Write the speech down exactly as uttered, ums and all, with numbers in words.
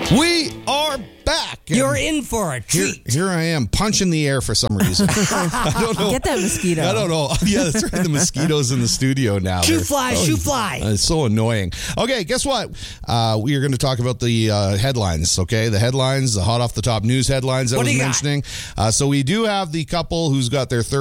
We are back. You're in for a Here, treat. here I am, punching the air for some reason. I don't know. Get that mosquito. I don't know. Yeah, that's right. The mosquitoes in the studio now. Shoe They're- fly, oh, shoe fly. uh, It's so annoying. Okay, guess what? Uh, we are going to talk about the uh, headlines, okay? The headlines, the hot off the top news headlines that What I was do you got? mentioning. Uh, so we do have the couple who's got their third